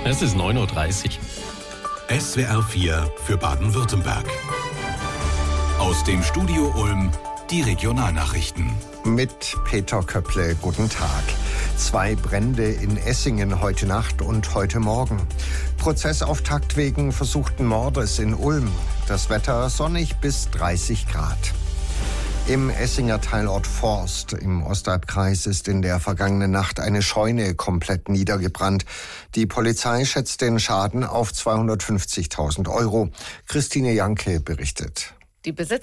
Es ist 9:30 Uhr. SWR 4 für Baden-Württemberg. Aus dem Studio Ulm die Regionalnachrichten. Mit Peter Köpple, guten Tag. 2 Brände in Essingen heute Nacht und heute Morgen. Prozessauftakt wegen versuchten Mordes in Ulm. Das Wetter sonnig bis 30 Grad. Im Essinger Teilort Forst im Ostalbkreis ist in der vergangenen Nacht eine Scheune komplett niedergebrannt. Die Polizei schätzt den Schaden auf 250.000 €. Christine Janke berichtet. Die Besitzer